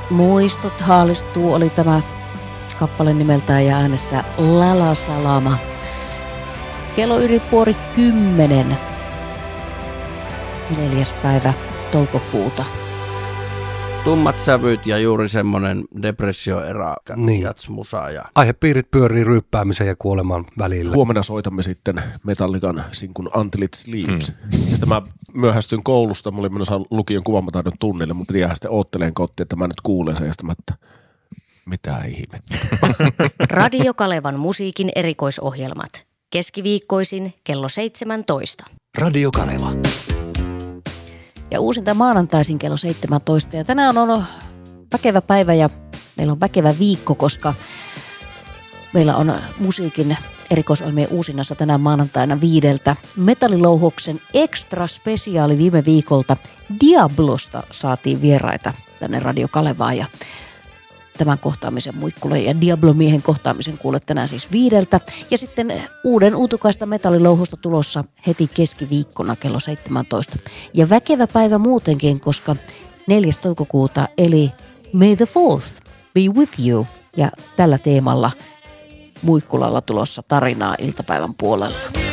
Muistot haalistuu oli tämä kappale nimeltään ja äänessä Lala Salama. Kello yli 9:30. 4. päivä toukokuuta. Tummat sävyt ja juuri semmoinen depressioerä Niin. jatsmusa. Ja... Aihepiirit pyörii ryyppäämisen ja kuoleman välillä. Huomenna soitamme sitten Metallican sinkun Until It Sleeps. Ja sitten mä myöhästyin koulusta, mulla oli menossa lukion kuvamataidon tunnille, mun piti jäädä sitten ootteleen kotiin, että mä nyt kuulen sen ja sitten mä, että mitä ihmettä. Radio Kalevan musiikin erikoisohjelmat. Keskiviikkoisin kello 17. Radio Kaleva. Ja uusinta maanantaisin kello 17. Ja tänään on väkevä päivä ja meillä on väkevä viikko, koska meillä on musiikin erikoisohjelmien uusinnassa tänään maanantaina 5. Metallilouhoksen extra spesiaali viime viikolta. Diablosta saatiin vieraita tänne Radio Kalevaan ja tämän kohtaamisen muikkulle ja Diablo-miehen kohtaamisen kuulet tänään siis 5. Ja sitten uuden uutukaista metallilouhosta tulossa heti keskiviikkona kello 17. Ja väkevä päivä muutenkin, koska 4. toukokuuta eli May the 4th be with you. Ja tällä teemalla Muikkulalla tulossa tarinaa iltapäivän puolella.